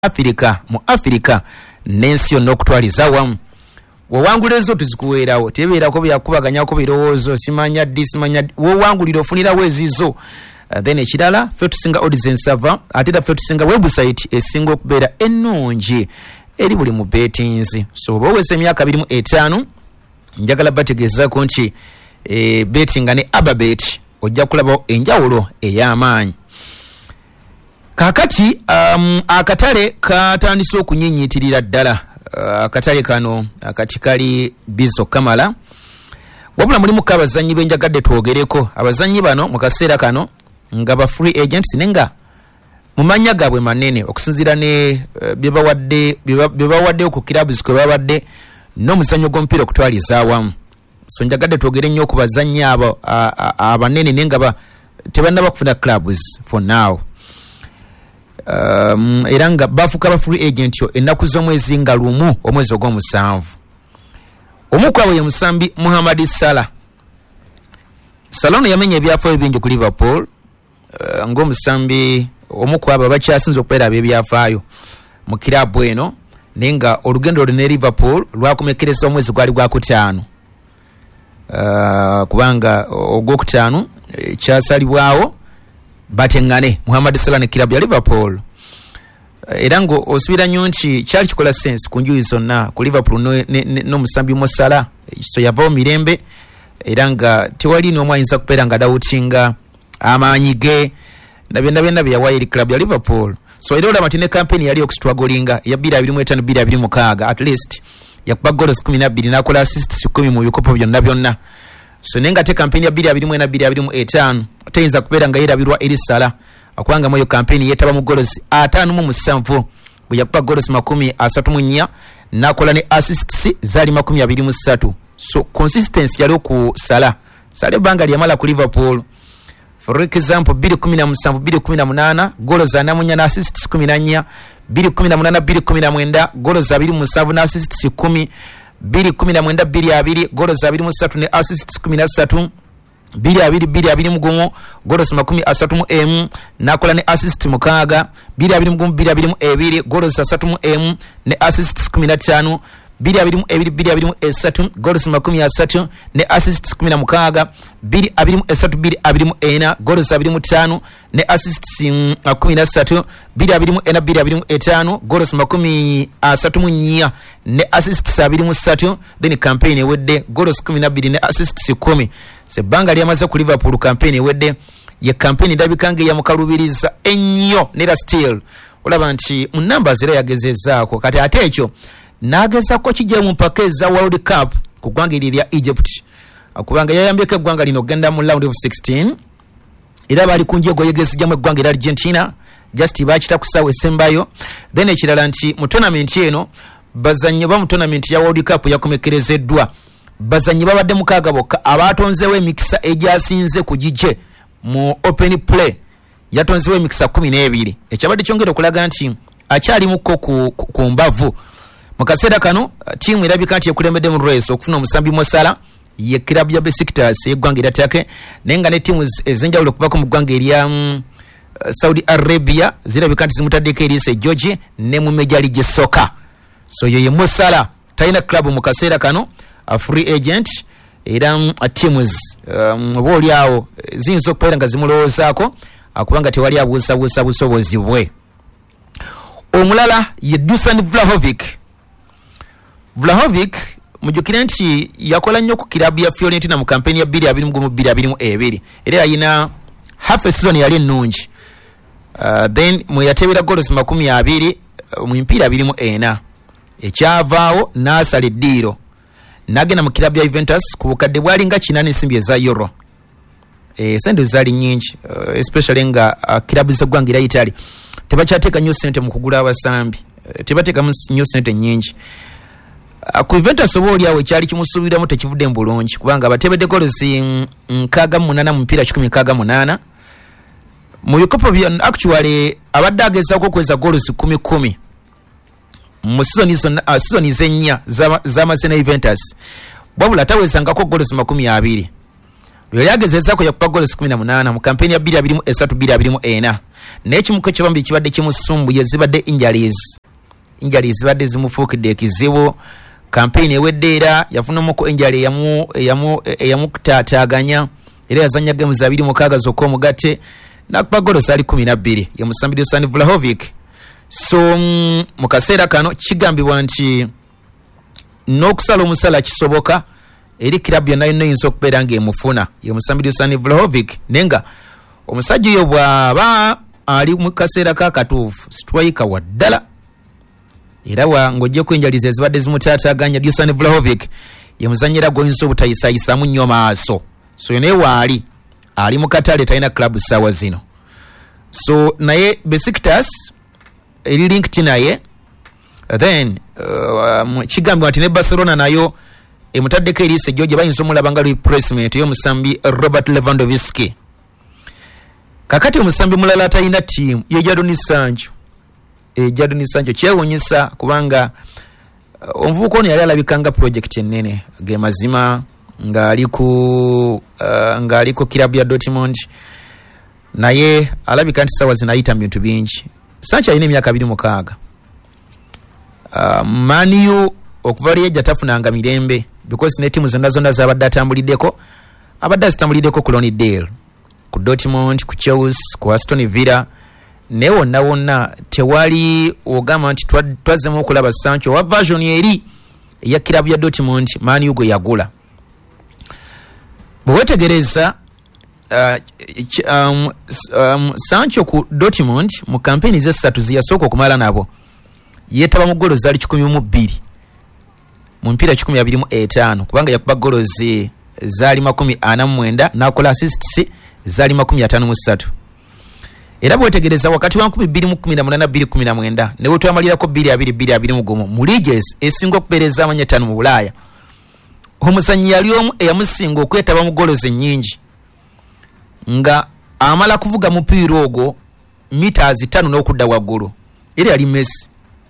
Africa n'ensi yonna okutwaliza wamu. Wowangulira tuzikuweerawo tebeerako byakubaganyako birowoozo simanya ddi wowangulira ofunirawo ezizo. Then ekirala ffe tusinga audience server ate era ffe tusinga website esinga okubeera ennungi eri buli mu bettings. So bowese emyaka 25 njagala bategezaako nti betting ne Ababet ojja kulabawo enjawulo ey'amaanyi. Kakati akatale katandise okunyinyitirira ddala. Akatale kano akati kali bizo kamala. Wabula mulimu abazannyi benjagadde twogereko. Abazannyi bano mu kaseera kano nga ba free agents nenga mumanya gaabwe manene okusinzira ne byebawadde ku clubs kwe babadde n'omuzannyo gw'omupiira okutwaliza awamu. So njagadde twogere nnyo ku bazannyi abo abanene nenga tebannaba kufuna clubs for now. Era nga bafuka ba free agent yo ennaku z'omwezi nga lumu omwezi ogw'omusanvu. Omukwabo ye musambi Muhammad Salah. Salah yamenya ebyafaayo bingi ku Liverpool ng'omusambi omukwabo bakyasinze okubeera abebyafaayo mu kirabu eno nenga olugendo lwe ne Liverpool lwakomekereza omwezi gwali gwa kutaano. Kubanga ogwokutaano kyasalibwawo batengane Muhammad Salah ne kirabu ya Liverpool. Era ngo osubira nnyo nti kyali kikola sense ku njuyi zonna ku Liverpool n'omusambi mu Salah. So yavawo mirembe era nga tewali n'omu ayinza kubeera nga dawutinga amaanyi ge na byonna bye yawayo eri kirabu ya Liverpool. So era olaba nti ne campaign yali okustrugglinga ya 2025-2026 at least yakuba goals 12 n'akola assists 10 mu bikopo byonna. So nenga te campaign ya 2024-2025 teyinza kubeera nga yerabirwa eri Salah akubanga mu yo campaign yetaba mu goals 57 bwe yakuba goals 34 n'akola ne assists zali 23. So consistency yali ku Salah banga lyamala ku Liverpool. For example 2017-2018 goals 4 na assists 14, 2018-2019 goals 27 na assists 10, 2019-2020 goals 23 ne assists 13, 2020-2021 goals 31 nakola ne assists 6, 2021-2022 goals 3 ne assists 15, 2022-2023 goals 30 ne assists 16, 2023-2024 goals 25 ne assists 13, 2024-2025 goals 34 ne assists 23. Then campaign ewedde goals 12 ne assists 10. Sebanga lyamaze ku Liverpool campaign ewedde ye campaign ndabikange ya mukalubiriza ennyo nera still olaba nti mu numbers era yagezezaako kati ate ekyo nagezako kijja mu mpaka za World Cup ku ggwanga lya Egypt akubanga yayambyeko eggwanga lino genda mu round of 16 era bali kunjego yegezija mu eggwanga lya Argentina just bakita kusawa esembayo. Then ekirala nti mu tournament eno bazannyi ba mu tournament ya World Cup yakomekerezeddwa bazannyi babadde mukaaga bokka abatonzeewo emikisa egyasinze ku gije mu open play yatonzeewo emikisa 12 ekyabadde kyongera okulaga nti akyali mukko ku mbavu. Mu kaseera kano tiimu erabika nti ekulembedde mu race okufuna omusambi mu Salah ye kirabu ya Besiktas y'eggwanga erya Turkey nenga ne tiimu ez'enjawulo okuvako mu ggwanga erya Saudi Arabia zirabika nti zimutaddeko eriisa George ne mu Major League Soccer. So ye Mo Salah talina klabu mu kaseera kano a free agent era teams oboolyawo ziyinza okubeera nga zimulowoozaako akubanga tewali abuusabuusa busobozi bwe. Omulala ye Dusan Vlahovic mujukire nti yakola nnyo ku kirabu ya Fiorentina mu kampeni ya 2021-2022 era yalina half a season yali ennungi. Then mweyatebera goals 20 mu mpiira 24 ekyavaawo n'asala eddiiro n'agenda mu kirabu ya Juventus ku bukadde bwali nga 8 ensimbi eza euro. Sente zaali nyingi especially nga kirabu z'eggwanga erya Italy tebakyateeka nnyo sente mu kugula abasambi tebateekamu nnyo sente nyingi. Ku Juventus oboolyawo ekyali kimusuubiramu tekivudde mu bulungi kubanga abatebedde goals 68 mu mpiira 168 mu bikopo byonna. Actually abadde agezaako okweza goals 10 mu season z'ennya z'amazina Juventus wabula tawezangako goals 20. Lyagezezaako yakuba goals 18 mu kampeni ya 2023-2024 n'ekimuko ky'ebambi kibadde kimusumbuye zibadde injuries zibadde zimufuukidde ekizibu. Kampeni ewedde era yafunamuko injury eyamukutaataaganya era yazanya games za 26 zokka omugatte n'akuba goals ali 12 ye Musambi Dusan Vlahovic. So mu kaseera kano kigambibwa nti n'okusala omusala kisoboka eri club yonna yinza okubeera ng'emufuna ye Musambi Dusan Vlahovic, nenga omusajja oyo bw'aba ali mu kaseera kakatuufu situwayika waddala era ng'ojja kwenjaliza ezibadde zimutaataaganya. Dusan Vlahovic ye muzanyira gw'oyinza obutayisaayisaamu nnyo maaso, so naye waali ali mu katale talina club ssaawa zino. So naye Besiktas eri linked naye, then kigambibwa nti ne Barcelona nayo emutaddeko eriise George bayinza omulaba nga replacement y'omusambi Robert Lewandowski. Kakati omusambi mulala atalina ttiimu ye Jadon Sancho. Jadon Sancho kyewuunyisa kubanga omuvubuka ono yali alabikanga project ennene ge mazima ng'ali ku kilabu ya Dortmund, naye alabika nti sawa zinayita mu bintu bingi. Sancho alina emyaka 26. Manu okuva liyejja tafunanga mirembe because ne timu zonna zabadde atambuliddeko abadde azitambuliddeko ku Lonsdale, ku Dortmund, ku Chelsea, ku Aston Villa, ne wonna tewali ogamba nti twazzemu okulaba Sancho wa version eri ya kilabu ya Dortmund Manu gwe yagula. Bwewetegereza Sancho ku Dortmund mu kampeni ze 3 ziyasooka okumala nabo yeetaba mu golo zaali 12 mu mpira 125 kubanga yakuba golo zaali 49 n'akola assists zaali 53. Era bwetegereza wakati wa 2018-2019 ne wetwamalirako 2-2-2 mu leagues esinga okubeereza amanya 5 mu Bulaaya, omuzannyi yali omu eyamusinga okwetaba mu golo ennyingi nga amala kuvuga mupiira ogwo meters 5 n'okudda waggulu. Era yali Messi.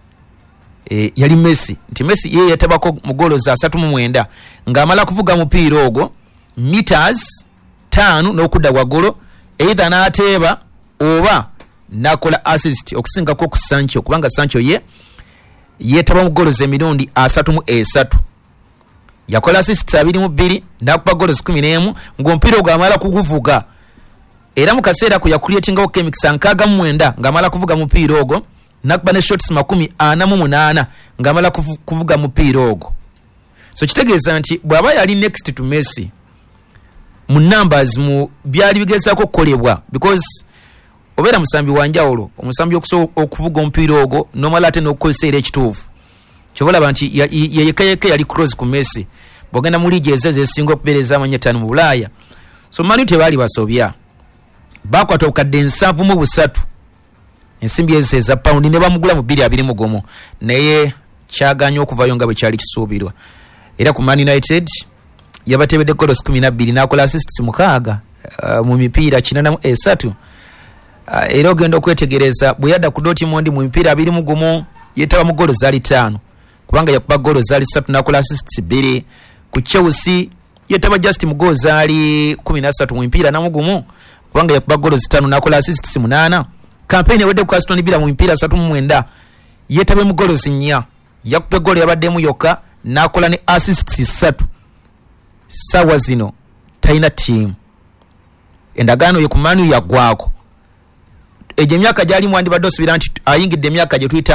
Yali Messi nti Messi yeye yatabako mu golo za 39 nga amala kuvuga mupiira ogwo meters 5 n'okudda waggulu, either n'ateeba oba nakola assist okusingako ku Sancho kubanga Sancho yeetaba mu golo emirundi 33. Yakola assist 22 n'akuba golo 11 ng'omupiira ogwo amala kuguvuga. Era mu kaseera ku yakuleetingawo chemics 69 ng'amala kuvuga mupiira ogwo n'akuba ne shots 48 ng'amala kuvuga mupiira ogwo. So kitegeeza nti bw'aba yali next to Messi mu numbers mu byali bigezaako okukolebwa because obeera musambi wanjawulo, omusambi okuvuga omupiira ogwo n'omala ate n'okukozesa era ekituufu. Kyobalaba nti yekayeke yali cross ku Messi bw'ogenda mu liigi ezo ezesinga okubeereza amanya 5 mu Bulaaya. So Manu tebaali basobya, bakwata obukadde 73 ensimbi ezo eza paundi ne bamugula mu 2-21 naye kyaganya okuvayo nga bwe kyali kisuubirwa. Era ku Man United yabatebedde goals 12 n'akola assists 6 mu mipiira 43. Era ogenda okwetegereza bwe yadda ku Dortmund mu mipiira 21 yeetaba mu golo zaali 5 kubanga yakuba golo zaali 3 n'akola assists 2. Ku Chelsea yeetaba just mu golo zaali 13 mu mipiira 41 kubanga yakuba golo 5 n'akola assists 8. Kampeni ewedde ku Aston Villa mu mipiira 39 yeetabe mu golo 4 yakuba golo yabaddemu yokka n'akola ne assists 3. Sawa zino talina team, endagaano ye ku Manu yaggwako. Egyo emyaka gyali mwandibadde osubira nti ayingidde emyaka gye tuyita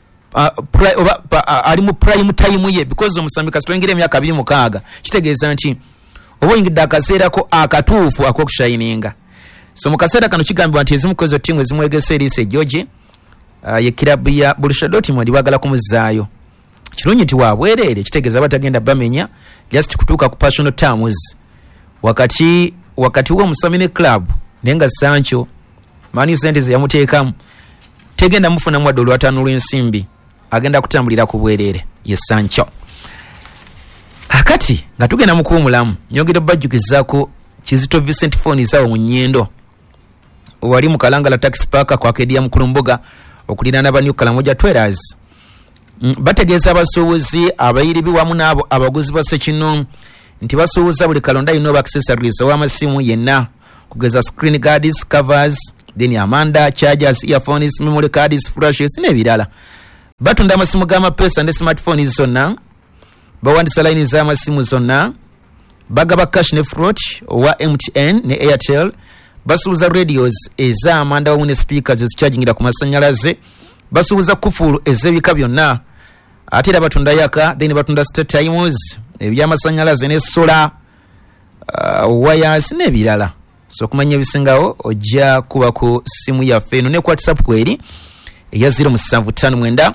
ali mu prime time ye because omusambi kasitwengera emyaka 26 kitegeeza nti oba oyingidde akaseerako akatuufu ak'okushayininga. So mu kaseera kano kigambibwa nti ezimu kwezo ttiimu ezimwegese eriise George ye kilabu ya Borussia Dortmund baagala kumuzzaayo. Kirungi nti wabwereere kitegeeza batagenda bamenya just kutuuka ku personal terms wakati w'omusambi ne club naye nga Sancho Manu sente ze yamuteekamu tegenda mufunamu wadde olwataano lw'ensimbi, agenda kutambulira ku bwereere ye Sancho. Kakati nga tugenda mu kuwumulamu nyongera bajjukizaako Kizito Vincent Foni zaawo mu Nnyendo wali mu Kalangala Taxi Park kwa Kedia Mukulumbuga okuliraana ba New Kalamoja Traders. Bategeeza abasuubuzi abayiribi wamu n'abo abaguzi ba Ssekino nti basuubuza buli kalonda ino accessories ow'amasimu yenna kugeza screen guards, covers, then amanda, chargers, earphones, memory cards, flashes n'ebirala. Batunda amasimu g'amapeesa ne smartphones zonna, bawandisa line z'amasimu zonna, bagaba cash ne float owa MTN ne Airtel, basuubuza radios ez'amanda wamu ne speakers ezichargingira ku masanyalaze, basuubuza kufulu ez'ebika byonna, ate era batunda yaka, then batunda state times, ebyamasanyalaze ne solar, wires n'ebirala. So kumanya ebisingawo ojja kuba ku simu yaffe eno ne ku WhatsApp kweri eya 0759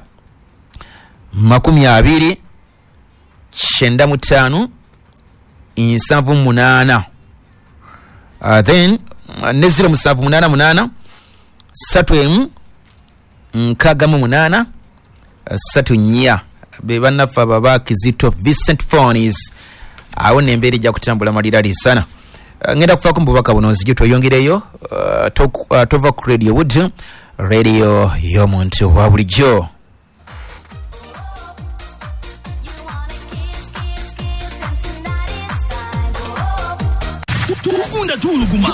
20 95 78 then ne 0788 3 8 3 be bannaffe ababa Kizito Vincent Phones awo nembeera ejja kutambula malirali sana. Ngenda kufaako mbubaka buno nzijju tweyongereyo tova ku Radio Wood, radio y'omuntu wa bulijjo. Tukunda tuluguma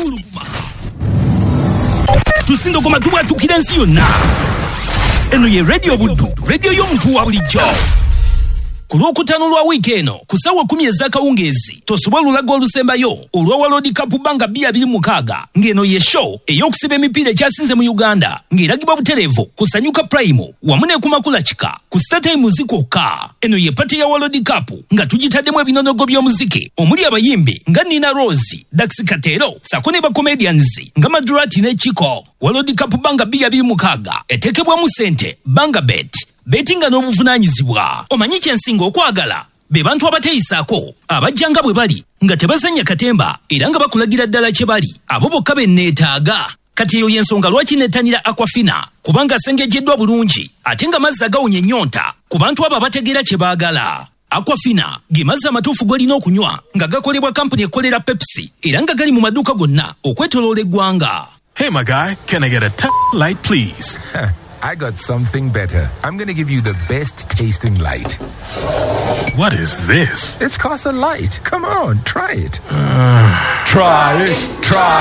tusindogoma tubwatukira ensi yonna. Eno ye Radio Buddu, radio y'omuntu wa bulijjo. Ku Lwokutaano lwa wiiki eno ku ssaawa 10 ez'akawungeezi tosobwa olulaga olusembayo olwa World Cup Banga 2026 ng'eno ye show ey'okusiba emipiira ekyasinze mu Uganda ng'eragibwa butereevu ku Sanyuka Prime wamu ne ku Makulachika ku Star Times kwokka. Eno ye pati ya World Cup nga tugitaddemu ebinonogo by'omuziki omuli abayimbi nga Nina Rose, Dax Katero sako ne ba-comedians nga Madrati ne Chiko. World Cup Banga 2026 eteekebwamu ssente Banga Bet. Betinga n'obuvunaanyizibwa. Omanyi kyensinga okwagala be bantu abateeyisaako abajjanga bwe bali nga tebasanya katemba era nga bakulagira ddala kye bali abo bokka benneetaaga. Kati eyo y'ensonga lwaki nettanira Aquafina kubanga asengejjeddwa bulungi ate nga mazzi agawunya ennyonta ku bantu abo abategeera kye baagala. Aquafina ge mazzi amatuufu g'olina okunywa nga gakolebwa kampuni ekolera Pepsi era nga gali mu maduuka gonna okwetoloola eggwanga. Hey my guy, can I get a light please? I got something better. I'm going to give you the best tasting light. What is this? It's Casa Light. Come on, try it. Try it.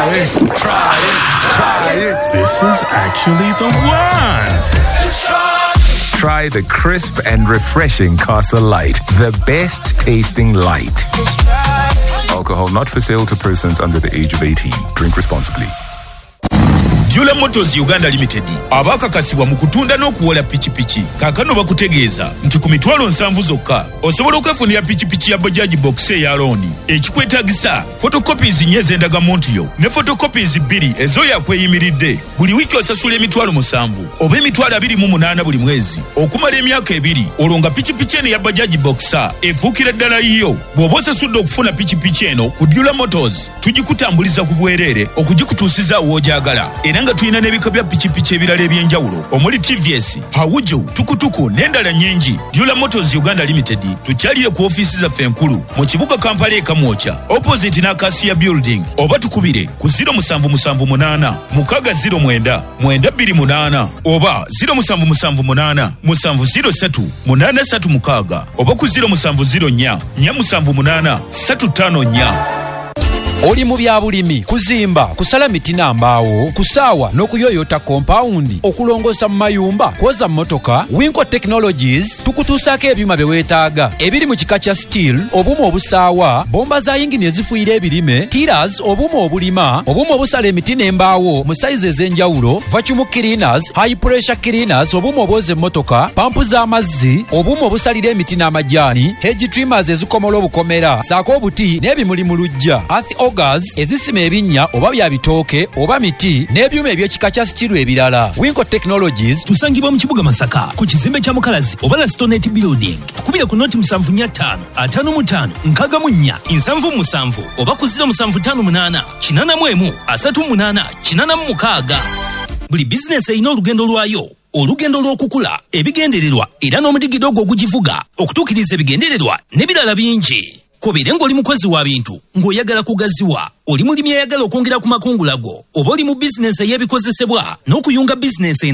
This is actually the one. Try the crisp and refreshing Casa Light. The best tasting light. Alcohol not for sale to persons under the age of 18. Drink responsibly. Jula Motors Uganda Limited abakakasibwa mu kutunda n'okuwola pichipichi kakano bakutegeeza nti ku mitwalo 7 zokka osobola okwefunira pichipichi ya Bajaj Box ya loani ekikwetaagisa photocopies nyeze endagamuntu yo ne photocopies 2 ezoya kweyimiridde buli wiki osasula emitwalo 7 oba emitwalo 28 buli mwezi okumala emyaka 2 olonga pichipichi eno ya Bajaj Box efuukira ddala yiyo bw'oba osasudde okufuna pichipichi eno ku Jula Motors tugikutambuliza ku bwereere okugikutuusiza w'ojagala era nga tuyina n'ebika bya pichipichi ebirala ebyenjawulo omuli TVS, Hawuju, Tukutuku n'endala nnyingi. Jula Motors Uganda Limited tukyalire ku ofiisi zaffe enkulu mu kibuga Kampala Kamwocha opposite n'Acacia Building oba tukubire ku 0778 609 928 oba 0778 703 836 oba ku 0704 478 354. Oli mu byabulimi, kuzimba, kusala miti n'ambaawo, kusaawa n'okuyoyota kompawundi, okulongosa mu mayumba, kwoza mmotoka, Winco Technologies tukutuusaako ebyuma bye weetaaga ebiri mu kika kya steel, obuuma obusaawa, bomba za yingini ezifuuyira ebirime, tiras, obuuma obulima, obuuma obusala emiti n'embaawo mu sayizi ez'enjawulo, vacuum cleaners, high pressure cleaners, obuuma obwoza emmotoka, pampu z'amazzi, obuuma obusalira emiti n'amajaani, hedge trimmers ezikomola obukomera, saako obuti n'ebimuli mu luggya, augers ezisima ebinnya oba bya bitooke oba miti n'ebyuma eby'ekika kya steel ebirala. Winco Technologies tusangibwa mu kibuga Masaka ku kizimbe kya Mukalazi oba la Stonette Building tukubira ku noti 75 55 nkagamunya 77 oba ku 0758 81 38 86. Buli business erina olugendo lwayo, olugendo lw'okukula, ebigendererwa era n'omudigido ogw'okugivuga okutuukiriza ebigendererwa n'ebirala bingi. Kobere ng'oli mukozi wa bintu ng'oyagala kugaziwa, oli mulimi ayagala okwongera ku makungula go, oba oli mu bizinesi ey'ebikozesebwa n'okuyunga bizinesi endala,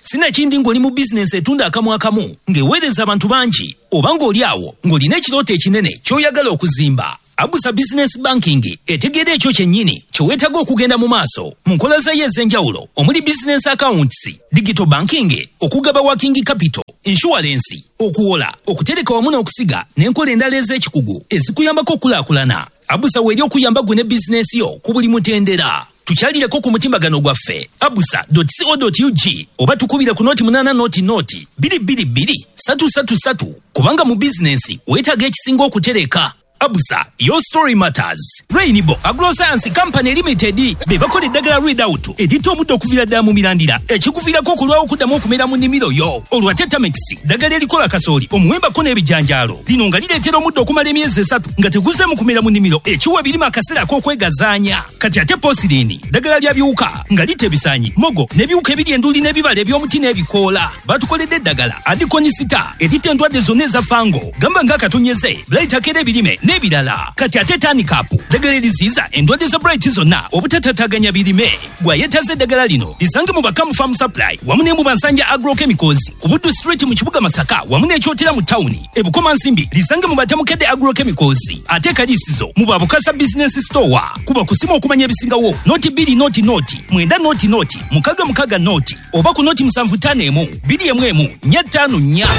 sinakindi ng'oli mu bizinensi etunda akamu akamu ng'eweereza abantu bangi oba ng'oli awo ng'olina ekirooto ekinene ky'oyagala okuzimba. Abusa Business Banking etegeera ekyo kyennyini kyeweetaaga okugenda mu maaso mu nkola zayo ez'enjawulo omuli business accounts, digital banking, okugaba working capital, insurance, okuwola, okutereka wamu n'okusiga n'enkola endala ez'ekikugu ezikuyambako okulaakulana. Abusa weeri okuyamba gwe ne bizinensi yo ku buli mutendera. Tukyalireko ku mutimbagano gwaffe abusa.co.ug oba tukubira ku noti 8 noti 222 kubanga mu bizinensi weetaaga ekisinga okutereka. Abusa, your story matters. Rainbow Agroscience Company Limited be bakola eddagala Readout edita omuddo okuvira ddala mu mirandira ekikuviirako okulwawo okuddamu okumera mu nnimiro yo. Olwa Tetamix ddagala erikola kasooli omuwembako n'ebijanjaalo lino nga lireetera omuddo okumala emyezi 3 nga teguzeemu kumera mu nnimiro ekiwa birima akaseera ak'okwegazaanya. Kati ate Posilini ddagala lya biwuka nga lita ebisaanyi, mogo n'ebiwuka ebiri enduli n'ebibala eby'omuti n'ebikoola. Batukoledde eddagala Adikonisita edita endwadde zonna eza fango gamba ng'akatonyeze Blightakera ebirime n'ebirala. Kati ate Tanikapu ddagala eriziyiza endwadde za Bright zonna obutatataganya birime. Gwayetaze eddagala lino lisange mu Bakamu Farm Supply wamu ne mu Bansanja Agrochemicals ku Buddu Street mu kibuga Masaka wamu n'ekyotera mu tawuni. Ebukoma Nsimbi lisange mu Batamukedde Agrochemicals ate Kaliisizo mu Babukasa Business Store. Kuba kusima okumanya ebisingawo noti 2 noti 9 noti 6 noti oba ku noti 751 2 4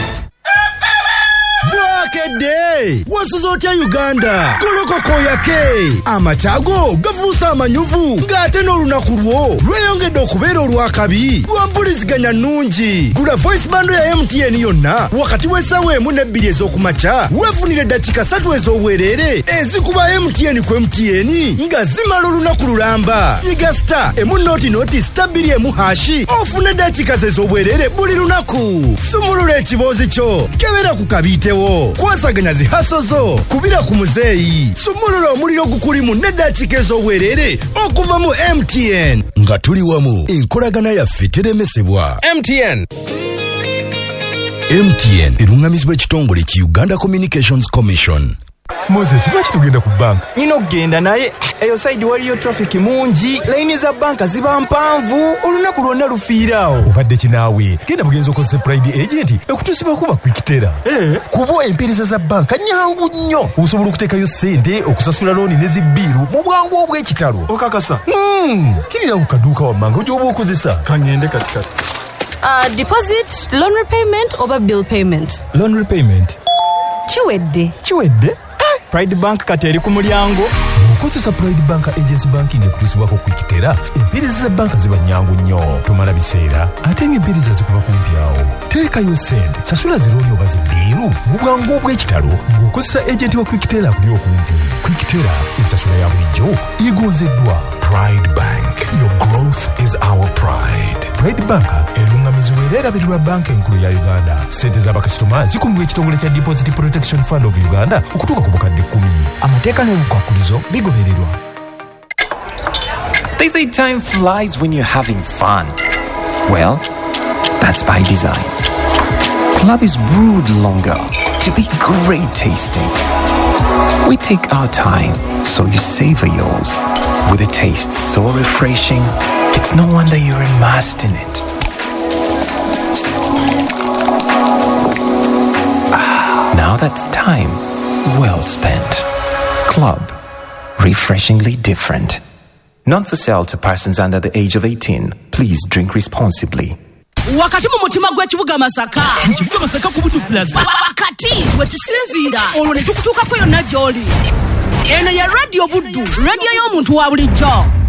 Bwakedde wasuza otya Uganda kolokoko yake amachago gavuusa amanyuvu ng'ate n'olunaku lwo lweyongedde okubeera olwakabi lwampuliziganya nnungi. Gula voice bando ya MTN yonna wakati w'essaawa 1 ne 2 ez'okumakya weefunire eddakiika 3 ez'obwereere ezikuba MTN ku MTN nga zimala olunaku lulamba. Nyiga star 1 noti star 2 hashi ofune eddakiika ez'obwereere buli lunaku. Sumulula ekiboozi kyo kebera ku kabitewo kwasaganya zihaso zo kubira ku muzeeyi. Sumulula omuliro gukulimu n'eddakiika ez'obwereere okuva mu MTN nga tuli wamu enkolagana yaffe teremesebwa. MTN erungamizibwa ekitongole ki Uganda Communications Commission. Moses, lwaki tugenda ku banka? Nina okugenda naye eyo side waliyo traffic mungi, layini za banka ziba mpanvu, olunaku lwonna lufiiraawo. Obadde kinaawe genda bugenzi okozesa Pride Agent ekutusiba kuba kwikitera. Kuba empeereza za banka nyangu nnyo, osobola okuteekayo ssente, okusasula looni n'ezibbiiru mu bwangu obw'ekitalo. Okakasa kirira ku kaduuka wammanga gy'oba okozesa. Kangende katikati. Deposit, loan repayment oba bill payment? Loan repayment. Chiwedde? Pride Bank kati eri ku mulyango. Okozesa Pride Bank Agency Banking ekutuusibwako kwikitera. Empeereza za banka ziba nyangu nnyo, tomala biseera ate ng'empeereza zikuba kumpi awo. Teekayo ssente, sasula zirooni oba zibbiiru mu bwangu obw'ekitalo ng'okozesa agenti wa kwikitera akuli okumpi. Kwikitera ensasula ya bulijjo egonzeddwa. Pride Bank, your growth is our pride. Pride Bank erungamizibwa era erabirirwa banka enkulu ya Uganda. Ssente z'abakasitoma zikumbibwa ekitongole kya Deposit Protection Fund of Uganda okutuuka ku bukadde 10. Amateeka n'obukwakulizo bigobererwa. They say time flies when you're having fun. Well, that's by design. Club is brewed longer to be great tasting. We take our time, so you savor yours. With a taste so refreshing, it's no wonder you're immersed in it. Now that's time well spent. Club. Refreshingly different. Not for sale to persons under the age of 18. Please drink responsibly. Wakati mu mutima gw'ekibuga Masaka. Kibuga Masaka ku Buddu Plaza. Wakati wetusinziira olwo ne tukutuukako yonna gy'oli. Eno ye Radio Buddu, radio y'omuntu wa bulijjo.